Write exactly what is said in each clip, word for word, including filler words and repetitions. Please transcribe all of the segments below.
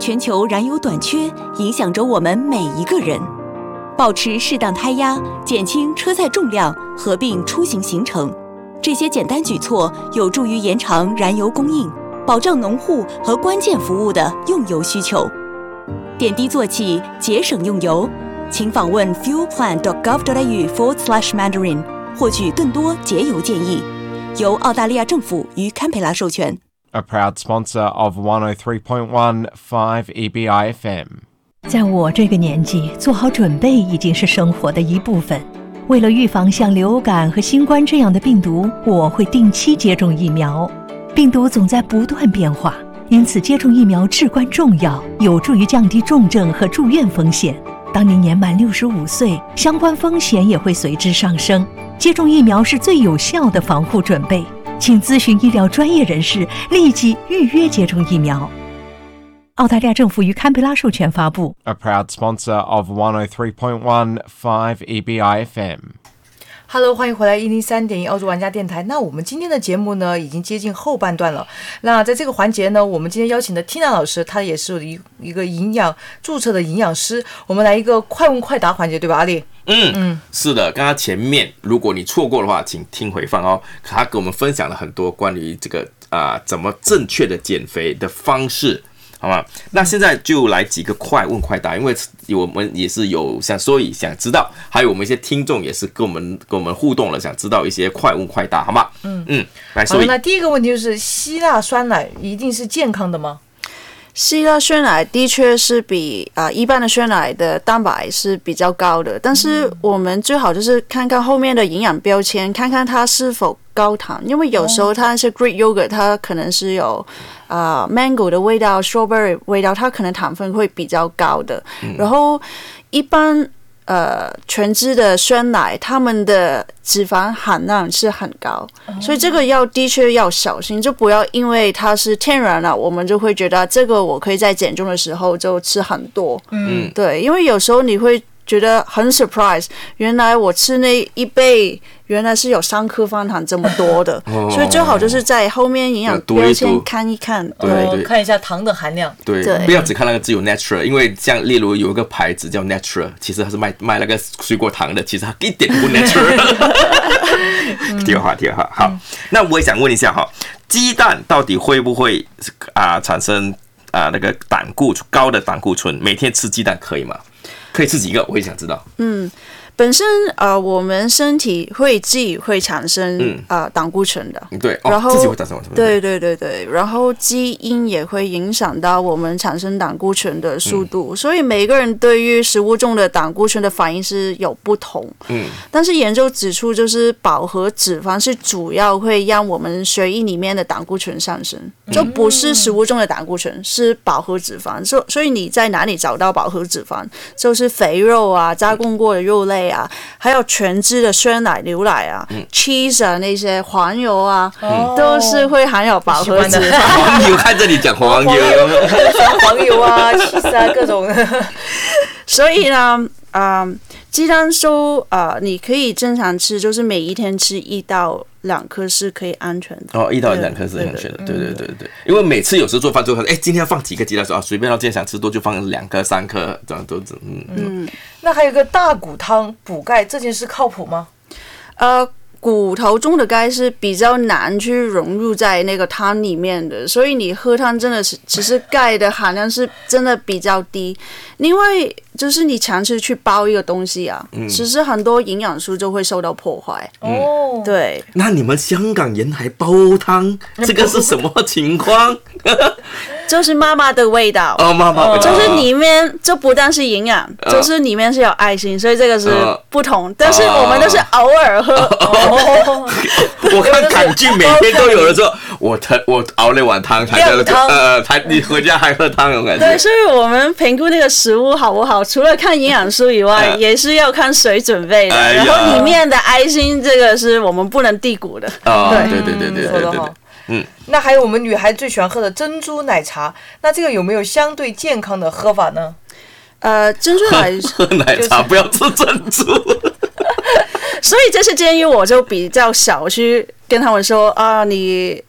全球燃油短缺影响着我们每一个人。保持适当胎压，减轻车载重量，合并出行行程，这些简单举措有助于延长燃油供应，保障农户和关键服务的用油需求。点滴做起，节省用油，请访问 fuelplan dot gov dot a u forward slash mandarin 获取更多节油建议。由澳大利亚政府与堪培拉授权。 A proud sponsor of one oh three point one five E B I F M。 在我这个年纪，做好准备已经是生活的一部分。为了预防像流感和新冠这样的病毒，我会定期接种疫苗。病毒总在不断变化，因此接种疫苗至关重要，有助于降低重症和住院风险。当您年满六十五岁，相关风险也会随之上升。接种疫苗是最有效的防护准备，请咨询医疗专业人士，立即预约接种疫苗。澳大利亚政府于堪培拉授权发布。 A proud sponsor of one oh three point one five E B I F M。Hello， 欢迎回来一零三点一澳洲玩家电台。那我们今天的节目呢，已经接近后半段了。那在这个环节呢，我们今天邀请的 Tina 老师，她也是一一个营养注册的营养师。我们来一个快问快答环节，对吧，阿力？ 嗯嗯，是的。刚刚前面如果你错过的话，请听回放哦。他跟我们分享了很多关于这个啊、呃、怎么正确的减肥的方式。好吗？那现在就来几个快问快答，因为我们也是有想所以想知道，还有我们一些听众也是跟我们跟我们互动了，想知道一些快问快答，好吗？ 嗯嗯，来，所以那第一个问题就是希腊酸奶一定是健康的吗？ 希腊酸奶的确是比啊、呃、一般的酸奶的蛋白是比较高的，但是我们最好就是看看后面的营养标签，看看它是否高糖，因为有时候它是 Greek yogurt， 它可能是有啊、呃、mango 的味道 ，strawberry 味道，它可能糖分会比较高的。嗯、然后一般呃全脂的酸奶，它们的脂肪含量是很高，所以这个要的确要小心，就不要因为它是天然的，我们就会觉得这个我可以在减重的时候就吃很多。嗯，对，因为有时候你会觉得很 surprise， 原来我吃那一杯原来是有三颗方糖这么多的，哦、所以最好就是在后面营养标签看一看， 对对，看一下糖的含量。 对，对不要只看那个只有 natural， 因为像例如有一个牌子叫 natural， 其实它是卖卖那个水果糖的，其实它一点都不 natural。题外话，题外话，好，嗯、那我也想问一下哈，鸡蛋到底会不会啊、呃、产生啊、呃、那个胆固醇高的胆固醇？每天吃鸡蛋可以吗？可以吃几个？我也想知道。 嗯，本身呃，我们身体会自己会产生啊、呃、胆固醇的， 对，哦、 然后自己会产生胆固醇， 对对对对，然后基因也会影响到我们产生胆固醇的速度，嗯、所以每个人对于食物中的胆固醇的反应是有不同。嗯，但是研究指出，就是饱和脂肪是主要会让我们血液里面的胆固醇上升，就不是食物中的胆固醇，是饱和脂肪。所所以你在哪里找到饱和脂肪？就是肥肉啊，加工过的肉类啊，还有全脂的酸奶、牛奶啊、嗯、cheese 啊，那些黄油啊，嗯、都是会含有饱和脂肪。 黄油，看这里讲黄油， 黄油啊、cheese 啊，各种。 所以呢，啊、呃，鸡蛋素啊、呃，你可以正常吃，就是每一天吃一到两颗是可以安全的。 哦，一到两颗是安全的，对对对 对, 对。因为每次有时做饭之后，哎，今天要放几个鸡蛋，说啊，随便，到今天想吃多就放两颗、三颗，这样都嗯嗯。那还有个大骨汤补钙，这件事靠谱吗？ 呃。骨头中的钙是比较难去融入在那个汤里面的，所以你喝汤真的是其实钙的含量是真的比较低。另外就是你尝试去煲一个东西啊，嗯、其实很多营养素就会受到破坏。哦，对。 那你们香港人还煲汤，这个是什么情况？ 就是妈妈的味道哦，妈妈味道， 就是里面就不但是营养，哦、就是里面是有爱心，所以这个是不同。哦、但是我们都是偶尔喝。 哦、我看港剧每天都有人说，我我熬了碗汤才喝汤，呃，才你回家还喝汤，有感觉。 对，所以我们评估那个食物好不好，除了看营养素以外，也是要看谁准备的，哎、然后里面的爱心，这个是我们不能低估的。 哦，对对对对对对对。 嗯，那还有我们女孩最喜欢喝的珍珠奶茶，那这个有没有相对健康的喝法呢？ 呃，珍珠奶喝奶茶不要吃珍珠。 所以这次建议我就比较少去跟他们说啊，你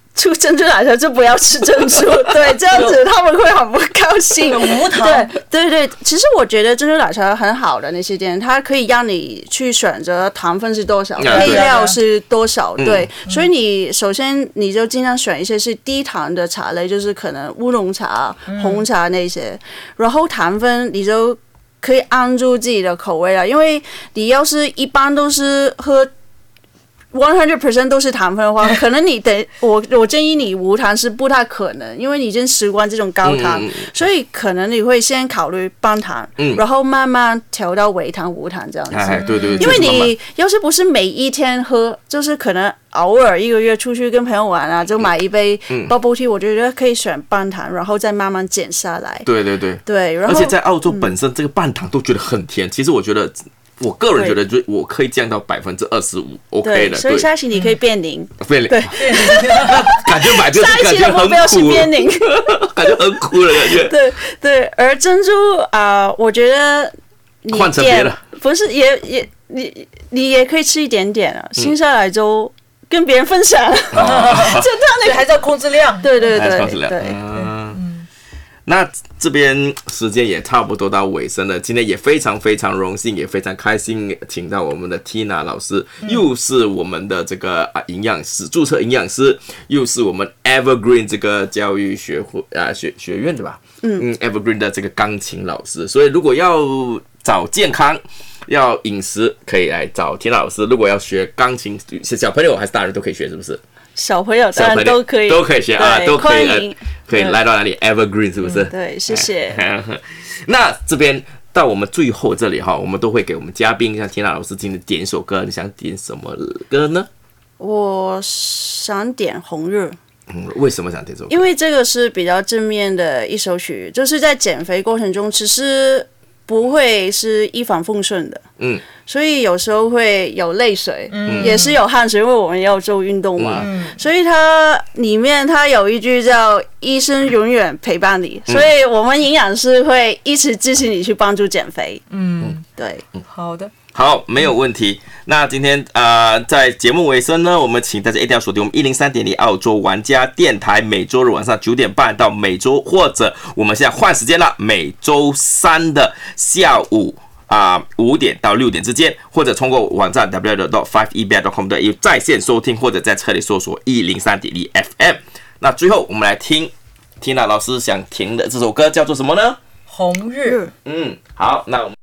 出珍珠奶茶就不要吃珍珠，对，这样子他们会很不高兴。 无糖， 对对对，其实我觉得珍珠奶茶很好的那些店，它可以让你去选择糖分是多少， 啊配料是多少， 嗯对，所以你首先你就尽量选一些是低糖的茶类，就是可能乌龙茶、红茶那些，然后糖分你就可以按住自己的口味了，因为你要是一般都是喝。one hundred percent 都是糖分的话，可能你得我我建议你无糖是不太可能，因为你已经习惯这种高糖， 嗯、 所以可能你会先考虑半糖， 嗯、 然后慢慢调到微糖、无糖这样子。 哎，对对， 因为你要是不是每一天喝，就是可能偶尔一个月出去跟朋友玩啊，就买一杯 bubble tea，、嗯、我觉得可以选半糖，然后再慢慢减下来。 对对对对，然后而且在澳洲本身这个半糖都觉得很甜，嗯、其实我觉得。我个人觉得，就我可以降到百分之二十五，OK 的。 所以下期你可以变零。 变零。 对。 感觉买这个感觉很苦。 变零。 感觉很苦的感觉。 对对，而珍珠啊、呃，我觉得你换成别的， 不是也也你你也可以吃一点点啊，剩下来就跟别人分享。 哦、就他那个还是要控制量。 对对对对对。那这边时间也差不多到尾声了，今天也非常非常荣幸，也非常开心，请到我们的 Tina 老师，嗯、又是我们的这个啊营养师，注册营养师，又是我们 Evergreen 这个教育学会啊学学院的吧，嗯嗯 Evergreen 的这个钢琴老师，所以如果要找健康。要饮食可以来找 Tina 老师，如果要学钢琴，是小朋友还是大人都可以学，是不是？ 小朋友当然都可以， 都可以学啊，都可以， 呃、 可以来到哪里 ？Evergreen 是不是？ 嗯、对，谢谢。 那这边到我们最后这里哈，我们都会给我们嘉宾像 Tina 老师今天点一首歌，你想点什么歌呢？ 我想点《红日》。 嗯，为什么想点这首歌？ 因为这个是比较正面的一首曲，就是在减肥过程中，其实不会是一帆风顺的。嗯。所以有时候会有泪水，嗯、也是有汗水，因为我们要做运动嘛。嗯、所以它里面它有一句叫“医生永远陪伴你”，嗯、所以我们营养师会一直支持你去帮助减肥。嗯，对， 嗯、好的， 好，没有问题。那今天呃，在节目尾声呢，我们请大家一定要锁定我们一零三点零澳洲玩家电台，每周日晚上九点半到每周或者我们现在换时间了，每周三的下午。啊，五、呃、点到六点之间，或者通过网站 w w w dot five e b i dot com 的有在线收听，或者在车里搜索一零三点一 F M。那最后我们来听 Tina 老师想听的这首歌叫做什么呢？ 红日。 嗯，好，那我们。